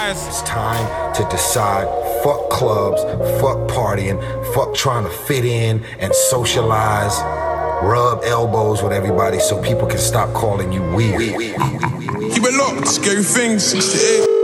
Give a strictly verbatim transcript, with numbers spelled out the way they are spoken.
It's time to decide, fuck clubs, fuck partying, fuck trying to fit in and socialize, rub elbows with everybody so people can stop calling you weird. Keep it locked, scary things, sixty-eight.